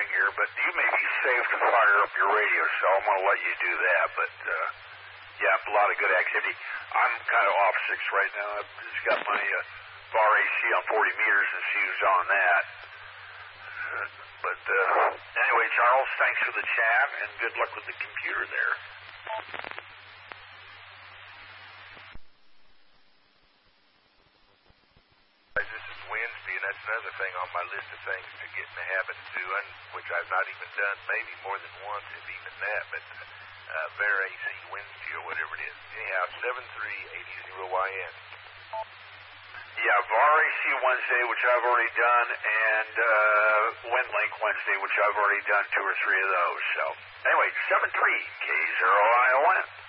morning here, but you may be safe to fire up your radio, so I'm going to let you do that. But, yeah, a lot of good activity. I'm kind of off 6 right now. I've just got my bar AC on 40 meters and fused on that. But anyway, Charles, thanks for the chat, and good luck with the computer there. This is Wednesday, and that's another thing on my list of things to get in the habit of doing, which I've not even done, maybe more than once, if even that, but Bear AC Wednesday or whatever it is. Anyhow, 73880YN. Yeah, VAR AC Wednesday, which I've already done, and WindLink Wednesday, which I've already done 2 or 3 of those. So, anyway, 73 KZROION.